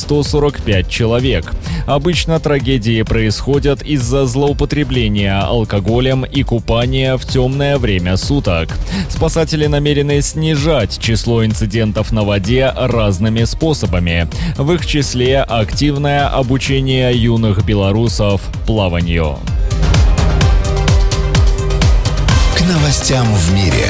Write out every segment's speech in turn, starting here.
145 человек. Обычно трагедии происходят из-за злоупотребления алкоголем и купания в темное время суток. Спасатели намерены снижать число инцидентов на воде разными способами. В их числе активное обучение юных белорусов плаванию. К новостям в мире.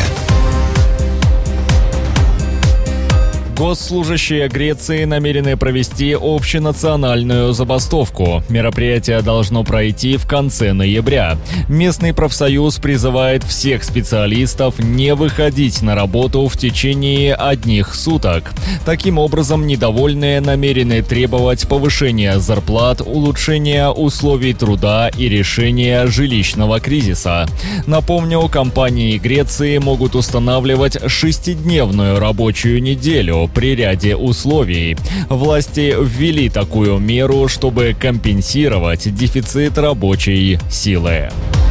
Госслужащие Греции намерены провести общенациональную забастовку. Мероприятие должно пройти в конце ноября. Местный профсоюз призывает всех специалистов не выходить на работу в течение одних суток. Таким образом, недовольные намерены требовать повышения зарплат, улучшения условий труда и решения жилищного кризиса. Напомню, компании Греции могут устанавливать 6-дневную рабочую неделю при ряде условий. Власти ввели такую меру, чтобы компенсировать дефицит рабочей силы.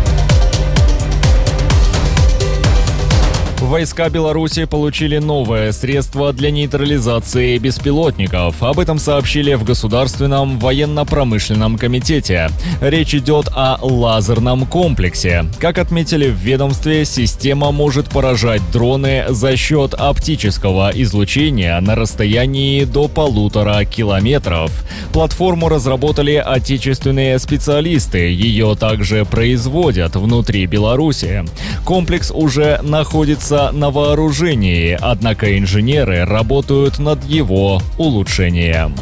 Войска Беларуси получили новое средство для нейтрализации беспилотников. Об этом сообщили в Государственном военно-промышленном комитете. Речь идет о лазерном комплексе. Как отметили в ведомстве, система может поражать дроны за счет оптического излучения на расстоянии до 1,5 километров. Платформу разработали отечественные специалисты. Ее также производят внутри Беларуси. Комплекс уже находится на вооружении, однако инженеры работают над его улучшением.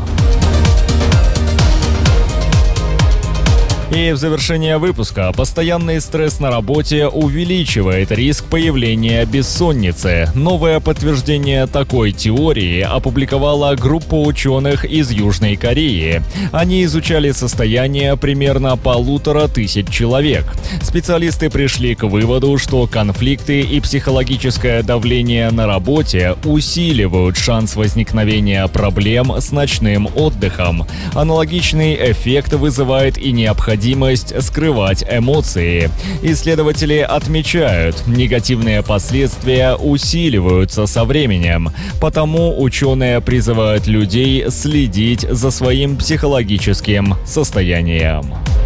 И в завершение выпуска: постоянный стресс на работе увеличивает риск появления бессонницы. Новое подтверждение такой теории опубликовала группа ученых из Южной Кореи. Они изучали состояние примерно 1500 человек. Специалисты пришли к выводу, что конфликты и психологическое давление на работе усиливают шанс возникновения проблем с ночным отдыхом. Аналогичный эффект вызывает и необходимость скрывать эмоции. Исследователи отмечают, негативные последствия усиливаются со временем. Потому ученые призывают людей следить за своим психологическим состоянием.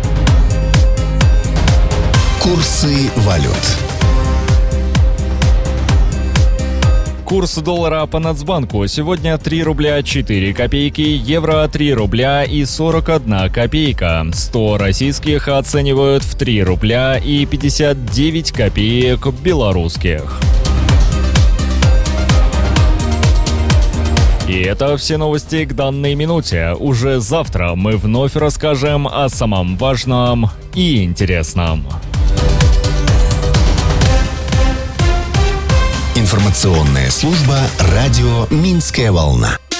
Курсы валют. Курс доллара по Нацбанку сегодня 3 рубля 4 копейки, евро 3 рубля и 41 копейка. 100 российских оценивают в 3 рубля и 59 копеек белорусских. И это все новости к данной минуте. Уже завтра мы вновь расскажем о самом важном и интересном. Информационная служба радио «Минская волна».